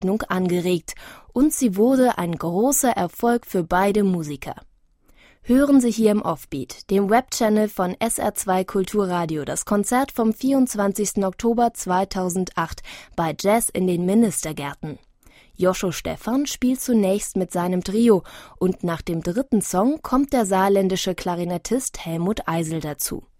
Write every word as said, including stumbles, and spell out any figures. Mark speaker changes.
Speaker 1: Begegnung angeregt und sie wurde ein großer Erfolg für beide Musiker. Hören Sie hier im Offbeat, dem Webchannel von S R zwei Kulturradio, das Konzert vom vierundzwanzigsten Oktober zweitausendacht bei Jazz in den Ministergärten. Joscho Stephan spielt zunächst mit seinem Trio und nach dem dritten Song kommt der saarländische Klarinettist Helmut Eisel dazu.